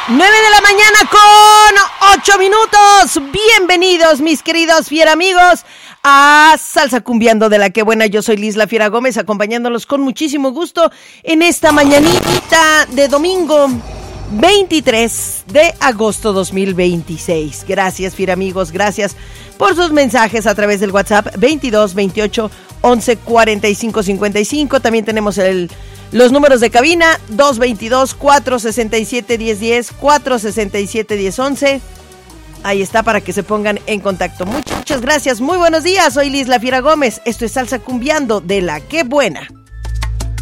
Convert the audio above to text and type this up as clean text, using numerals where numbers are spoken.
9 de la mañana con 8 minutos. Bienvenidos, mis queridos fiera amigos, a Salsa Cumbiando de la que buena. Yo soy Liz La Fiera Gómez, acompañándolos con muchísimo gusto en esta mañanita de domingo 23 de agosto 2026. Gracias, fiera amigos, gracias por sus mensajes a través del WhatsApp 22 28 11 45 55. También tenemos los números de cabina 222 467 1010 467 1011. Ahí está para que se pongan en contacto. Muchas gracias, muy buenos días. Soy Liz La Fiera Gómez. Esto es Salsa Cumbiando de la que buena.